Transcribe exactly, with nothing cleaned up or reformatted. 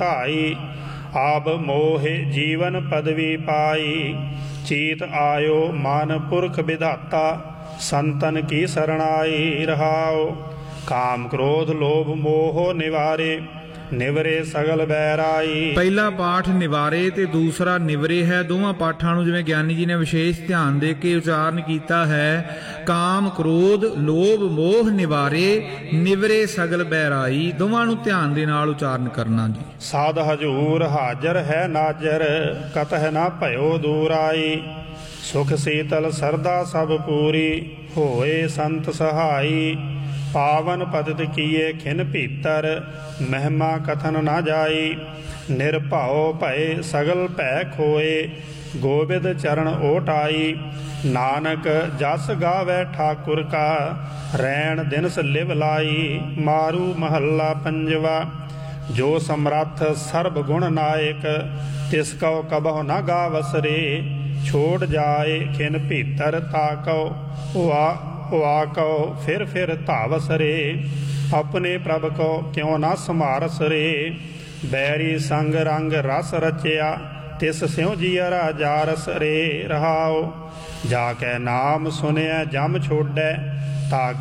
ਢਾਈ। ਆਬ ਮੋਹਿ ਜੀਵਨ ਪਦਵੀ ਪਾਈ। ਚੀਤ ਆਇਓ ਮਨ ਪੁਰਖ ਵਿਧਾਤਾ। ਸੰਤਨ ਕੀ ਸਰਣਾਈ। ਰਹਾਉ ਕਾਮ ਕ੍ਰੋਧ ਲੋਭ ਮੋਹ ਨਿਵਾਰੇ। ਨਿਵਰੇ ਸਗਲ ਬੈਰਾਈ। ਪਹਿਲਾ ਪਾਠ ਨਿਵਾਰੇ ਤੇ ਦੂਸਰਾ ਨਿਵਰੇ ਹੈ। ਦੋਵਾਂ ਪਾਠਾਂ ਨੂੰ ਜਿਵੇਂ ਗਿਆਨੀ ਜੀ ਨੇ ਵਿਸ਼ੇਸ਼ ਧਿਆਨ ਦੇ ਕੇ ਉਚਾਰਨ ਕੀਤਾ ਹੈ। ਕਾਮ ਕ੍ਰੋਧ ਲੋਭ ਮੋਹ ਨਿਵਾਰੇ ਨਿਵਰੇ ਸਗਲ ਬੈਰਾਈ। ਦੋਵਾਂ ਨੂੰ ਧਿਆਨ ਦੇ ਨਾਲ ਉਚਾਰਨ ਕਰਨਾ ਜੀ। ਸਾਧ ਹਜੂਰ ਹਾਜ਼ਰ ਹੈ ਨਾਜਰ। ਕਤਹਿ ਨਾ ਭਇਓ ਦੂਰਾਈ। ਸੁਖ ਸੀਤਲ ਸਰਦਾ ਸਭ ਪੂਰੀ। ਹੋਏ ਸੰਤ ਸਹਾਈ। ਪਾਵਨ ਪਦਿਤ ਕੀਏ ਖਿਨ ਭੀਤਰ। ਮਹਿਮਾ ਕਥਨ ਨਾ ਜਾਈ। ਨਿਰਭਉ ਭਏ ਸਗਲ ਭੈ ਖੋਏ। ਗੋਬਿੰਦ ਚਰਨ ਓਟਾਈ। ਨਾਨਕ ਜਸ ਗਾਵੈ ਠਾਕੁਰ ਕਾ। ਰੈਣ ਦਿਨਸ ਲਿਵ ਲਾਈ। ਮਾਰੂ ਮਹੱਲਾ ਪੰਜਵਾ। ਜੋ ਸਮਰੱਥ ਸਰਬ ਗੁਣ ਨਾਇਕ। ਤਿਸ ਕਉ ਕਬਹੁ ਨ ਗਾਵਸ ਰੇ। ਛੋੜ ਜਾਏ ਖਿਨ ਭੀਤਰ ਤਾਕਉ। ਵਾ ਵਾ ਕਉ ਫਿਰ ਫਿਰ ਧਾਵਸ ਰੇ। ਆਪਣੇ ਪ੍ਰਭ ਕੋ ਕਿਉ ਨਾ ਸਮਾਰਸ ਰੇ। ਬੈਰੀ ਸੰਗ ਰੰਗ ਰਸ ਰਚਿਆ। ਤਿਸ ਸਿਉ ਜੀਅਰਾ ਜਾਰਸ ਰੇ। ਰਹਾਉ ਜਾ ਕੈ ਨਾਮ ਸੁਨਿਐ ਜਮ ਛੋਡੈ। ਤਾ